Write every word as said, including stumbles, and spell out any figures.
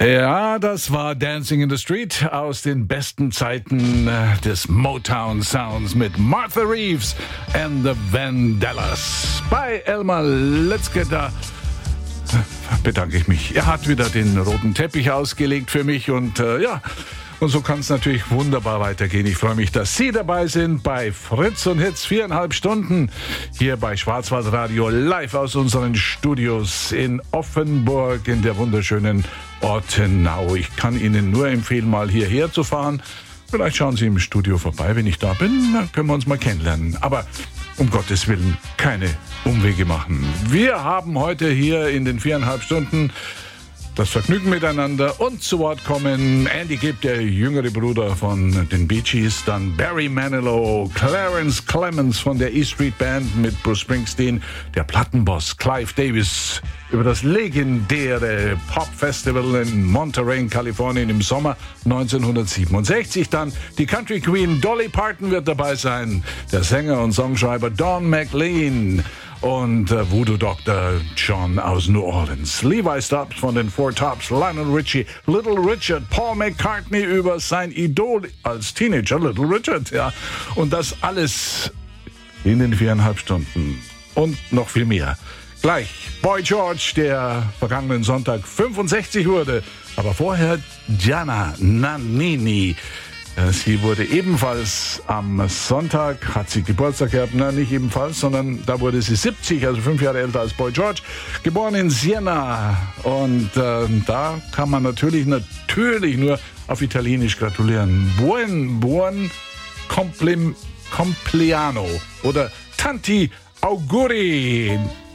Ja, das war Dancing in the Street aus den besten Zeiten des Motown Sounds mit Martha Reeves and the Vandellas. Bei Elmar Letzke, da bedanke ich mich. Er hat wieder den roten Teppich ausgelegt für mich und äh, ja, und so kann es natürlich wunderbar weitergehen. Ich freue mich, dass Sie dabei sind bei Fritz und Hits, viereinhalb Stunden hier bei Schwarzwaldradio, live aus unseren Studios in Offenburg in der wunderschönen Ortenau. Ich kann Ihnen nur empfehlen, mal hierher zu fahren. Vielleicht schauen Sie im Studio vorbei, wenn ich da bin, dann können wir uns mal kennenlernen. Aber um Gottes Willen keine Umwege machen. Wir haben heute hier in den viereinhalb Stunden das Vergnügen miteinander und zu Wort kommen Andy Gibb, der jüngere Bruder von den Bee Gees, dann Barry Manilow, Clarence Clemens von der E Street Band mit Bruce Springsteen, der Plattenboss Clive Davis über das legendäre Pop-Festival in Monterey, Kalifornien im Sommer neunzehnhundertsiebenundsechzig. Dann die Country Queen Dolly Parton wird dabei sein, der Sänger und Songschreiber Don McLean und äh, Voodoo-Doktor John aus New Orleans. Levi Stubbs von den Four Tops, Lionel Richie, Little Richard, Paul McCartney über sein Idol als Teenager, Little Richard, ja. Und das alles in den viereinhalb Stunden. Und noch viel mehr. Gleich Boy George, der vergangenen Sonntag fünfundsechzig wurde. Aber vorher Gianna Nannini. Sie wurde ebenfalls am Sonntag, hat sie Geburtstag gehabt, na nicht ebenfalls, sondern da wurde sie siebzig, also fünf Jahre älter als Boy George, geboren in Siena. Und äh, da kann man natürlich, natürlich nur auf Italienisch gratulieren. Buon, buon complim, compleanno oder Tanti Auguri.